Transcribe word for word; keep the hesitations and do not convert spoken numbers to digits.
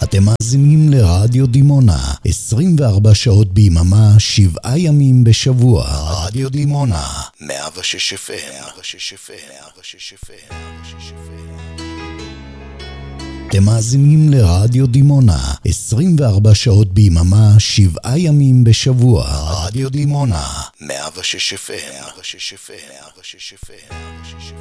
אתם מאזינים לרדיו דימונה, עשרים וארבע שעות ביממה, שבעה ימים בשבוע. רדיו דימונה, מאה ושש אף אם. אתם מאזינים לרדיו דימונה, עשרים וארבע שעות ביממה, שבעה ימים בשבוע. רדיו דימונה, מאה ושש אף אם.